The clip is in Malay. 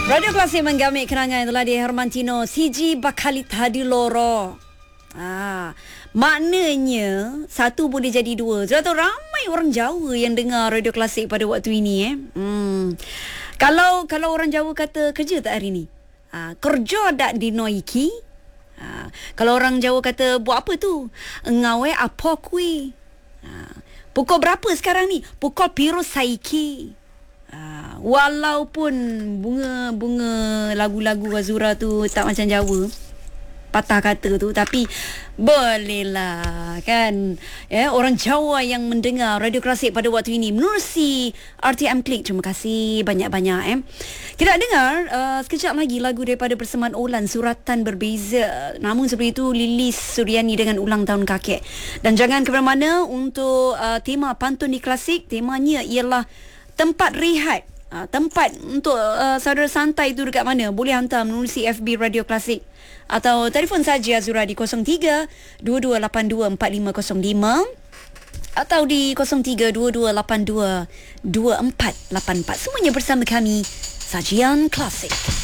Radio Klasik menggamit kenangan itulah dia Hermantino Siji Bakalit Hadi Loro. Maknanya satu boleh jadi dua. Sudah tahu ramai orang Jawa yang dengar Radio Klasik pada waktu ini Kalau orang Jawa kata kerja tak hari ni? Kerja tak dinoiki. Kalau orang Jawa kata buat apa tu? Ngawe apa kui? Pukul berapa sekarang ni? Pukul piru saiki. Walaupun bunga lagu-lagu Azura tu tak macam Jawa, patah kata tu, tapi bolehlah kan, orang Jawa yang mendengar Radio Klasik pada waktu ini menerusi RTM Klik. Terima kasih banyak-banyak. Kita dengar sekejap lagi lagu daripada persembahan Olan, Suratan Berbeza. Namun sebelum itu Lilis Suryani dengan Ulang Tahun Kakek. Dan jangan ke mana-mana untuk tema Pantun di Klasik. Temanya ialah tempat rehat. Tempat untuk saudara santai itu dekat mana? Boleh hantar menerusi FB Radio Klasik atau telefon saja Azura di 03 2282 4505 atau di 03 2282 2484. Semuanya bersama kami, Sajian Klasik.